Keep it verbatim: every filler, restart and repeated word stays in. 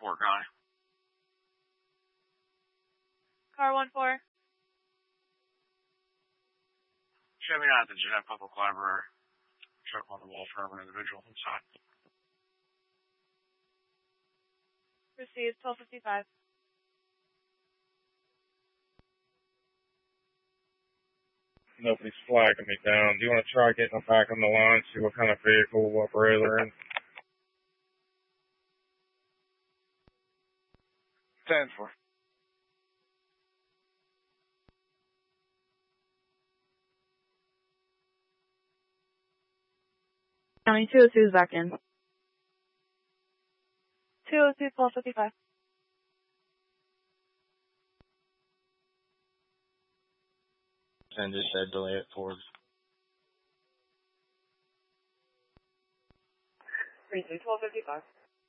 Fort County. Car one four. Chevy nine to Jeanette Public Library. Check on the wall for an individual inside. Received twelve fifty-five. Nobody's flagging me down. Do you want to try getting them back on the line, see what kind of vehicle, what road they're in? ten four. County two oh two is back in. two oh two, twelve fifty-five. And just said delay it forward. Three two, twelve fifty-five.